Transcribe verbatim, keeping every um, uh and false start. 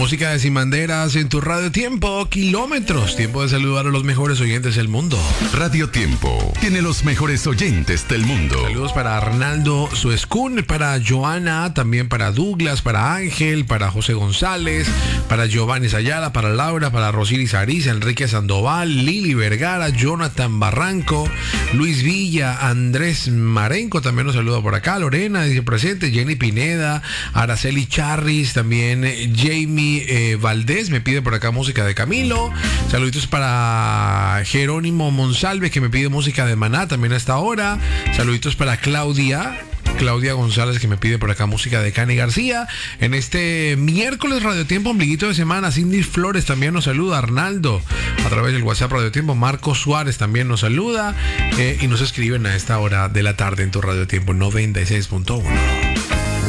Música de Sin Banderas en tu Radio Tiempo, kilómetros. Tiempo de saludar a los mejores oyentes del mundo. Radio Tiempo tiene los mejores oyentes del mundo. Saludos para Arnaldo Suescún, para Joana, también para Douglas, para Ángel, para José González, para Giovanni Sayala, para Laura, para Rosiris Ariza, Enrique Sandoval, Lili Vergara, Jonathan Barranco, Luis Villa, Andrés Marenco, también nos saluda por acá, Lorena, dice presente, Jenny Pineda, Araceli Charris, también Jamie eh, Valdés, me pide por acá música de Camilo. Saluditos para Jerónimo Monsalve, que me pide música de Maná también a esta hora. Saluditos para Claudia Claudia González, que me pide por acá música de Cani García. En este miércoles Radio Tiempo, ombliguito de semana, Cindy Flores también nos saluda. Arnaldo, a través del WhatsApp Radio Tiempo. Marcos Suárez también nos saluda. Eh, y nos escriben a esta hora de la tarde en tu Radio Tiempo noventa y seis punto uno.